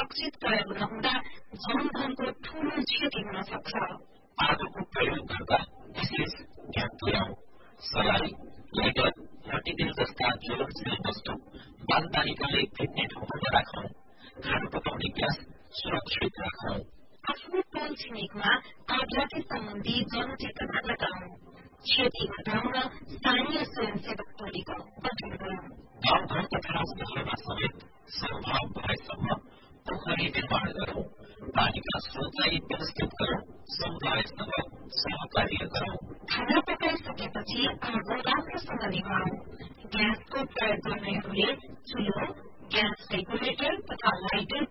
सुरक्षित प्रयोग नहुँदा जनधनको ठूलो क्षति हुन सक्छ। आगोको प्रयोग गर्दा विशेष ध्यान पुर्याउँ। सलाई, लाइटर, मट्टितेल जस्ता ज्वलनशील वस्तु बालबालिकाले भेट्ने ठाउँमा राखौं। खाना पकाउने ग्यास सुरक्षित राखौं। आफ्नो टोल छिमेकमा आगलागी सम्बन्धी जनचेतना लगाउँ। क्षति घटाउन स्थानीय स्वयंसेवक टोलीको गठन गरौं। गाउँघर तथा शहरमा समेत सम्भव भएसम्म पोखरी निर्माण गरौं। पानीका स्रोतलाई व्यवस्थित गरौं। समुदायसँग सहकार्य गरौं। खाना पकाइसकेपछि आगो राम्रोसँग निभाऊ। ग्यासको प्रयोग गर्नेहरूले चुलो, ग्यास रेगुलेटर तथा लाइटर